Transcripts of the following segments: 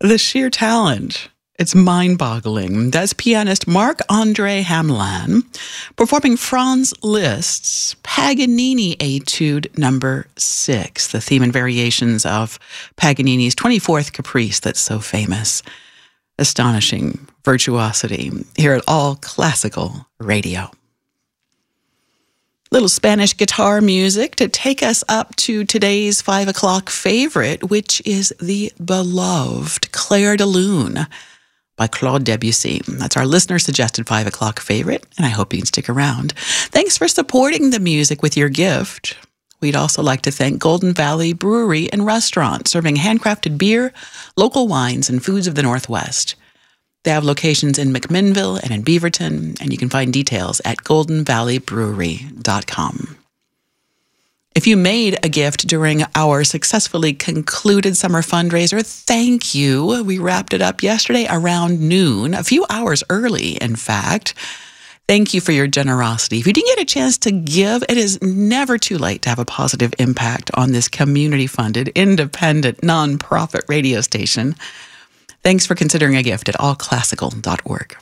The sheer talent. It's mind-boggling. That's pianist Marc-André Hamelin performing Franz Liszt's Paganini Etude Number 6, the theme and variations of Paganini's 24th Caprice that's so famous. Astonishing virtuosity here at All Classical Radio. Little Spanish guitar music to take us up to today's 5 o'clock favorite, which is the beloved Clair de Lune by Claude Debussy. That's our listener-suggested 5 o'clock favorite, and I hope you can stick around. Thanks for supporting the music with your gift. We'd also like to thank Golden Valley Brewery and Restaurant, serving handcrafted beer, local wines, and foods of the Northwest. They have locations in McMinnville and in Beaverton, and you can find details at goldenvalleybrewery.com. If you made a gift during our successfully concluded summer fundraiser, thank you. We wrapped it up yesterday around noon, a few hours early, in fact. Thank you for your generosity. If you didn't get a chance to give, it is never too late to have a positive impact on this community-funded, independent, nonprofit radio station. Thanks for considering a gift at allclassical.org.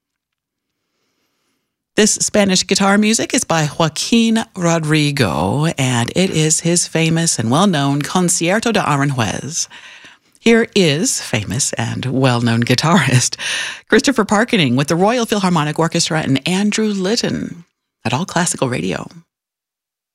This Spanish guitar music is by Joaquin Rodrigo, and it is his famous and well-known Concierto de Aranjuez. Here is famous and well-known guitarist Christopher Parkening with the Royal Philharmonic Orchestra and Andrew Litton at All Classical Radio.